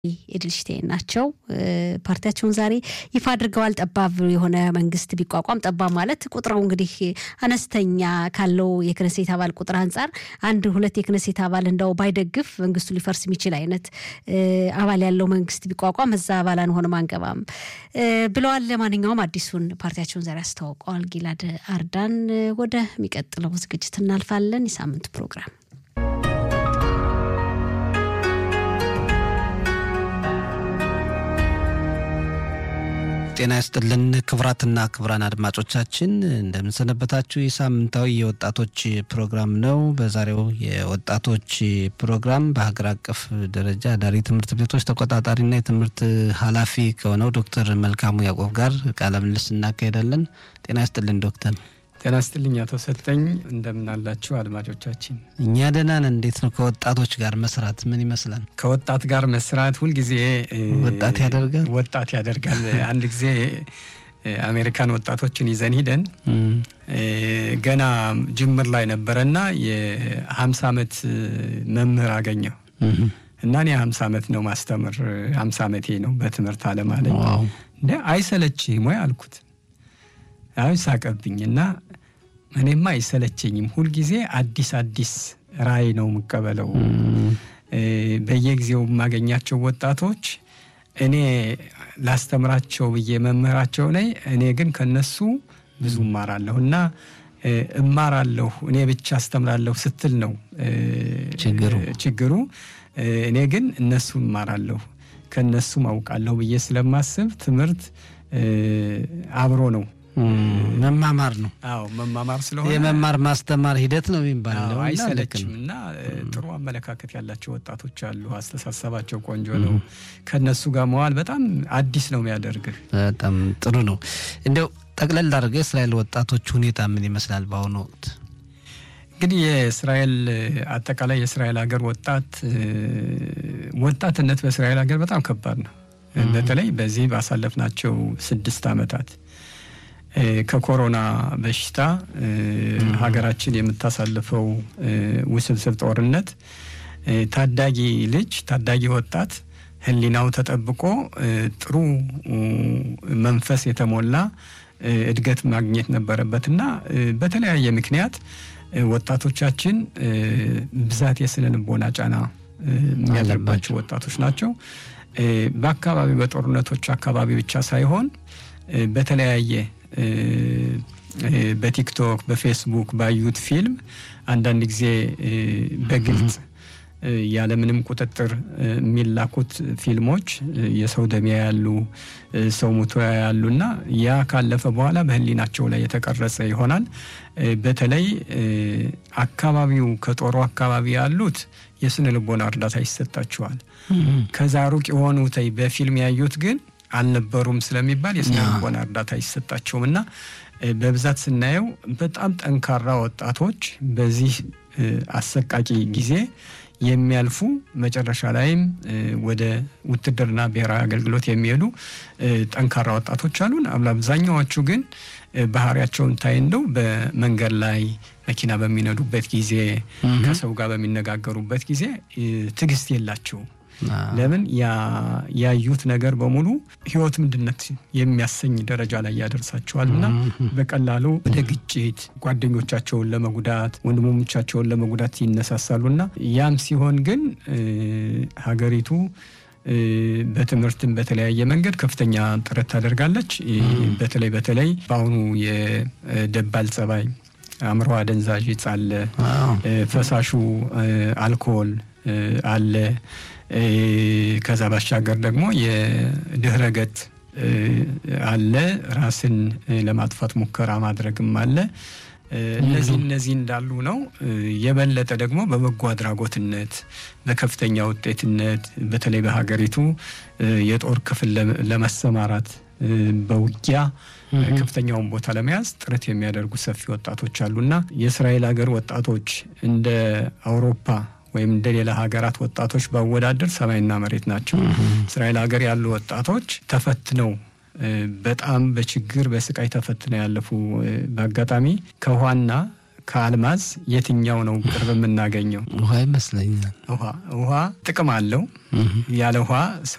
ኤድልሽቴን ናቸው ፓርቲያቸውን ዛሬ ይፋ አድርገዋል ጠባብ የሆነ መንግስት ቢቋቋም ጠባብ ማለት ቁጥሩ እንግዲህ አነስተኛ ካለው የክነሴት አባል ቁጥር አንፃር አንድ ሁለት የክነሴት አባል እንደው ባይደግፍ መንግስቱ ሊፈርስ የሚችል አይነት አባል ያለው መንግስት ቢቋቋም እዛ አባላን ሆነ ማንገባም ብለዋል ለማንኛውም አዲሱን ፓርቲያቸውን ዛሬ አስተዋውቀዋል ጊላድ አርዳን ወደ የሚቀጥለው ዝግጅት እናልፋለን የሳምንት ፕሮግራም ጤና ይስጥልን ክብራትና ክብራን አድማጮቻችን እንደምንሰነበታችሁ የሳምንታዊ የወጣቶች ፕሮግራም ነው በዛሬው የወጣቶች ፕሮግራም በሀገር አቀፍ ደረጃ ዳሪ ትምህርት ቤቶች ተቆጣጣሪና የትምህርት ኃላፊ ከሆነው ዶክተር መልካሙ ያዕቆብ ጋር ቃለ ምልልስ እናካሄዳለን ጤና ይስጥልን ዶክተር ጤና ይስጥልኝ አቶ ሰጠኝ እንደምን አላችሁ አድማጮቻችን እኛ ደህና ነን እንዴት ነው ከወጣቶች ጋር መስራት ምን ይመስላል ከወጣት ጋር መስራት ሁሉ ጊዜ ወጣት ያደርጋል አንድ ጊዜ አሜሪካን ወጣቶችን ይዘን ሄደን ገና ጅምር ላይ ነበርና የ50 አመት መምህር አገኘው እና እኔ 50 አመት ነው ማስተምር 50 አመቴ ነው በትምህርት ዓለም አለኝ እንዴ አይሰለችም ወይ አልኩት አይ ሳቀብኝና እኔማ አይሰለቸኝም ሁሉ ጊዜ አዲስ ራይ ነው መቀበለው በየጊዜው ማገኛቸው ወጣቶች እኔ ላስተምራቸው በየመምህራቸው ላይ እኔ ግን ከነሱ ብዙ ማራለሁና እማራለሁ እኔ ብቻ አስተምራለሁ ስትል ነው ችግሩ እኔ ግን እነሱ ማራለሁ ከነሱ ማውቃለሁ በየ ስለማስብ ትምህርት አብሮ ነው መማማር ነው አዎ መማማር ስለሆነ የመማር ማስተማር ሂደት ነው የሚባለው አይሰለችምና ጥሩ አመለካከት ያላቸው ወጣቶች አሉ አስተሳሰባቸው ቆንጆ ነው ከነሱ ጋር መዋል በጣም አዲስ ነው የሚያደርግህ በጣም ጥሩ ነው እንደው ጠቅለል አድርገህ እስራኤል ወጣቶች ሁኔታ ምን ይመስላል በአሁኑ ወቅት እንግዲህ የእስራኤል አጠቃላይ የእስራኤል ሀገር ወጣትነት በእስራኤል ሀገር በጣም ከባድ ነው በተለይ በዚህ ባሳለፍናቸው 6 አመታት ከኮሮና በሽታ ሀገራችን የምታሳልፈው ውስብስብ ጦርነት ታዳጊ ወጣት ህሊናው ተጠብቆ ጥሩ መንፈስ የተሞላ እድገት ማግኘት ነበረበትና በተለያየ ምክንያት ወጣቶቻችን ብዛት የስነ ልቦና ጫና የሚያደርባቸው ወጣቶች ናቸው በአካባቢ በጦርነቶች አካባቢ ብቻ ሳይሆን በተለያየ በቲክቶክ በፌስቡክ ባዩት ፊልም አንዳንድ ጊዜ በግልጽ ያለ ምንም ቁጥጥር የሚላኩት ፊልሞች የሰው ደም ያያሉ ሰው ሞቶ ያያሉና ያ ካለፈ በኋላ በህሊናቸው ላይ የተቀረጸ ይሆናል በተለይ አካባቢው ከጦሩ አካባቢ ያሉት የስነ ልቦና እርዳታ ይሰጣቸዋል ከዛ ሩቅ የሆኑት በፊልም ያዩት ግን አልነበሩም ስለሚባል የስነ ልቦና እርዳታ ይሰጣቸውምና በብዛት ስናየው በጣም ጠንካራ ወጣቶች በዚህ አሰቃቂ ጊዜ የሚያልፉ መጨረሻ ላይም ወደ ውትድርና ብሔራዊ አገልግሎት የሚሄዱ ጠንካራ ወጣቶች አሉን አብዛኛዎቹ ግን ባህሪያቸውን ታይንደው በመንገድ ላይ መኪና በሚነዱበት ጊዜ ከሰው ጋር በሚነጋገሩበት ጊዜ ትግስት የላቸውም ለምን ያዩት ነገር በሙሉ ህይወት ምንድነት የሚያሰኝ ደረጃ ላይ ያደርሳቸዋልና በቀላሉ ወደ ግጭት ጓደኞቻቸውን ለመጉዳት ወንድሞቻቸውን ለመጉዳት ይነሳሳሉና ያም ሲሆን ግን ሀገሪቱ በትምህርትም በተለያየ መንገድ ከፍተኛ ጥረት ታደርጋለች በተለይ በአሁኑ የደባል ጸባይ አምሮ አደንዛዥ ጻለ ፈሳሹ አልኮል አለ ከዛ ባሻገር ደግሞ የድህረገት አለ ራስን ለማጥፋት ሙከራ ማድረግም አለ እነዚህ እንዳሉ ነው የበለጠ ደግሞ በበጎ አድራጎትነት በከፍተኛ ውጤትነት በተለይ በሀገሪቱ የጦር ክፍል ለማሰማራት በውጊያ ከፍተኛውን ቦታ ለመያዝ ጥረት የሚያደርጉ ሰፊ ወጣቶች አሉና የእስራኤል ሀገር ወጣቶች እንደ አውሮፓ ወይም እንደሌላ ሀገራት ወጣቶች ባወዳደር ሰማይና መሬት ናቸው እስራኤል ሀገር ያሉ ወጣቶች ተፈትነው በጣም በችግር በስቃይ ተፈትነው ያለፉ በአጋጣሚ ከዋና ከአልማዝ የትኛው ነው ቅርብ የምናገኘው? ውሃ ይመስለኛል። ውሃ ጥቅም አለው። ያለ ውሃ